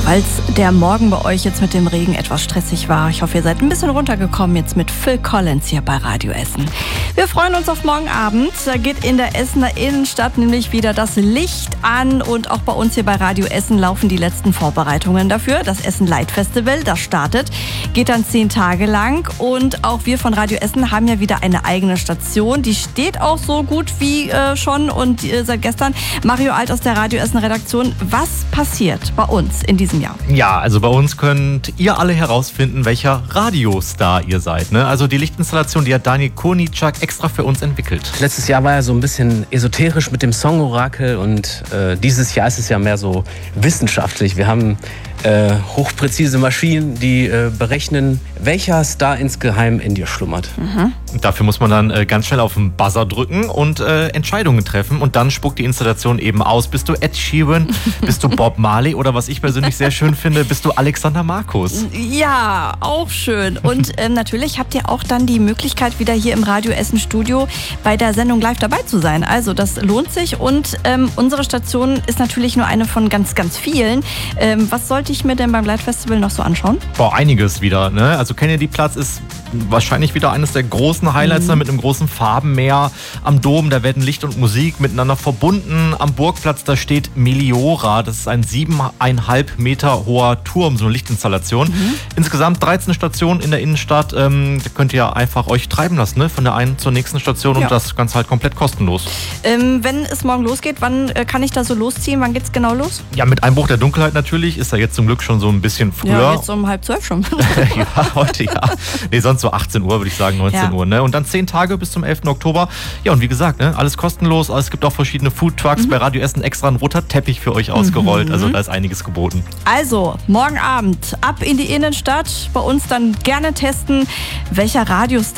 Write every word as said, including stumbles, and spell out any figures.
Falls der Morgen bei euch jetzt mit dem Regen etwas stressig war, ich hoffe, ihr seid ein bisschen runtergekommen jetzt mit Phil Collins hier bei Radio Essen. Wir freuen uns auf morgen Abend. Da geht in der Essener Innenstadt nämlich wieder das Licht an und auch bei uns hier bei Radio Essen laufen die letzten Vorbereitungen dafür. Das Essen Light Festival, das startet, geht dann zehn Tage lang und auch wir von Radio Essen haben ja wieder eine eigene Station. Die steht auch so gut wie äh, schon und äh, seit gestern. Mario Alt aus der Radio Essen Redaktion. Was passiert bei uns in diesem Jahr? Ja, also bei uns könnt ihr alle herausfinden, welcher Radiostar ihr seid. Ne? Also die Lichtinstallation, die hat Daniel Konicak extra für uns entwickelt. Letztes Jahr war ja so ein bisschen esoterisch mit dem Song-Orakel und äh, dieses Jahr ist es ja mehr so wissenschaftlich. Wir haben äh, hochpräzise Maschinen, die äh, berechnen, welcher Star insgeheim in dir schlummert. Mhm. Dafür muss man dann äh, ganz schnell auf den Buzzer drücken und äh, Entscheidungen treffen und dann spuckt die Installation eben aus. Bist du Ed Sheeran, bist du Bob Marley oder was ich persönlich sehr schön finde, bist du Alexander Markus? Ja, auch schön. Und ähm, natürlich habt ihr auch dann die Möglichkeit, wieder hier im Radio Essen Studio bei der Sendung live dabei zu sein. Also das lohnt sich und ähm, unsere Station ist natürlich nur eine von ganz, ganz vielen. Ähm, was sollte ich mir denn beim Light Festival noch so anschauen? Boah, einiges wieder. Ne? Also Kennedy-Platz ist wahrscheinlich wieder eines der großen Highlights, mhm. mit einem großen Farbenmeer. Am Dom, da werden Licht und Musik miteinander verbunden. Am Burgplatz, da steht Meliora. Das ist ein siebeneinhalb Meter hoher Turm, so eine Lichtinstallation. Mhm. Insgesamt dreizehn Stationen in der Innenstadt. Ähm, da könnt ihr einfach euch treiben lassen, ne? Von der einen zur nächsten Station ja. Und das Ganze halt komplett kostenlos. Ähm, wenn es morgen losgeht, wann äh, kann ich da so losziehen? Wann geht's genau los? Ja, mit Einbruch der Dunkelheit natürlich. Ist da jetzt zum Glück schon so ein bisschen früher. Ja, jetzt um halb zwölf schon. Ja, heute ja. Nee, sonst so achtzehn Uhr, würde ich sagen, neunzehn ja. Uhr. Ne? Und dann zehn Tage bis zum elften Oktober. Ja, und wie gesagt, ne? Alles kostenlos. Es gibt auch verschiedene Foodtrucks. Mhm. Bei Radio Essen extra ein roter Teppich für euch ausgerollt. Mhm. Also da ist einiges geboten. Also, morgen Abend ab in die Innenstadt. Bei uns dann gerne testen, welcher Radiostar